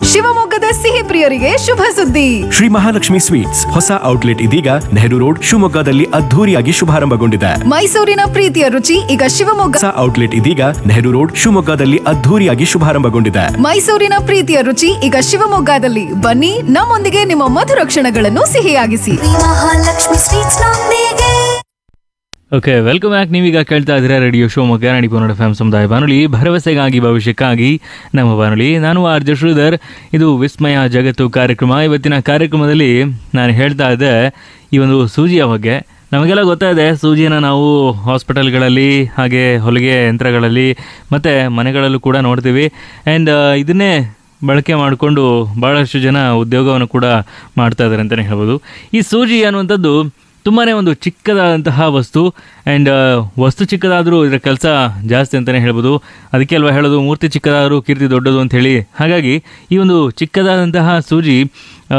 ಶಿವಮೊಗ್ಗದ ಸಿಹಿ ಪ್ರಿಯರಿಗೆ ಶುಭ ಸುದ್ದಿ. ಶ್ರೀ ಮಹಾಲಕ್ಷ್ಮಿ ಸ್ವೀಟ್ಸ್ ಹೊಸ ಔಟ್ಲೆಟ್ ಇದೀಗ ನೆಹರು ರೋಡ್ ಶಿವಮೊಗ್ಗದಲ್ಲಿ ಅದ್ಧೂರಿಯಾಗಿ ಶುಭಾರಂಭಗೊಂಡಿದೆ. ಮೈಸೂರಿನ ಪ್ರೀತಿಯ ರುಚಿ ಈಗ ಶಿವಮೊಗ್ಗ. ಹೊಸ ಔಟ್ಲೆಟ್ ಇದೀಗ ನೆಹರು ರೋಡ್ ಶಿವಮೊಗ್ಗದಲ್ಲಿ ಅದ್ಧೂರಿಯಾಗಿ ಶುಭಾರಂಭಗೊಂಡಿದೆ. ಮೈಸೂರಿನ ಪ್ರೀತಿಯ ರುಚಿ ಈಗ ಶಿವಮೊಗ್ಗದಲ್ಲಿ. ಬನ್ನಿ, ನಮ್ಮೊಂದಿಗೆ ನಿಮ್ಮ ಮಧುರ ಕ್ಷಣಗಳನ್ನು ಸಿಹಿಯಾಗಿಸಿ. ಮಹಾಲಕ್ಷ್ಮಿ ಸ್ವೀಟ್ಸ್ ನೊಂದಿಗೆ. Okay, welcome back. ನೀವೀಗ ಕೇಳ್ತಾ ಇದ್ದೀರಾ ರೇಡಿಯೋ ಶಿವಮೊಗ್ಗ 90.4 FM ಸಮುದಾಯ ಬಾನುಲಿ, ಭರವಸೆಗಾಗಿ ಭವಿಷ್ಯಕ್ಕಾಗಿ ನಮ್ಮ ಬಾನುಲಿ. ನಾನು ಆರ್.ಜೆ. ಶ್ರೀಧರ್. ಇದು ವಿಸ್ಮಯ ಜಗತ್ತು ಕಾರ್ಯಕ್ರಮ. ಇವತ್ತಿನ ಕಾರ್ಯಕ್ರಮದಲ್ಲಿ ನಾನು ಹೇಳ್ತಾ ಇದ್ದೆ ಈ ಒಂದು ಸೂಜಿಯ ಬಗ್ಗೆ. ನಮಗೆಲ್ಲ ಗೊತ್ತಾಯಿದೆ, ಸೂಜಿಯನ್ನು ನಾವು ಹಾಸ್ಪಿಟಲ್ಗಳಲ್ಲಿ ಹಾಗೆ ಹೊಲಿಗೆ ಯಂತ್ರಗಳಲ್ಲಿ ಮತ್ತು ಮನೆಗಳಲ್ಲೂ ಕೂಡ ನೋಡ್ತೀವಿ. ಆ್ಯಂಡ್ ಇದನ್ನೇ ಬಳಕೆ ಮಾಡಿಕೊಂಡು ಭಾಳಷ್ಟು ಜನ ಉದ್ಯೋಗವನ್ನು ಕೂಡ ಮಾಡ್ತಾ ಇದ್ದಾರೆ ಅಂತಲೇ ಹೇಳ್ಬೋದು. ಈ ಸೂಜಿ ಅನ್ನುವಂಥದ್ದು ತುಂಬಾ ಒಂದು ಚಿಕ್ಕದಾದಂತಹ ವಸ್ತು. ಆ್ಯಂಡ್ ವಸ್ತು ಚಿಕ್ಕದಾದರೂ ಇದರ ಕೆಲಸ ಜಾಸ್ತಿ ಅಂತಲೇ ಹೇಳ್ಬೋದು. ಅದಕ್ಕೆ ಅಲ್ವಾ ಹೇಳೋದು, ಮೂರ್ತಿ ಚಿಕ್ಕದಾದರೂ ಕೀರ್ತಿ ದೊಡ್ಡದು ಅಂಥೇಳಿ. ಹಾಗಾಗಿ ಈ ಒಂದು ಚಿಕ್ಕದಾದಂತಹ ಸೂಜಿ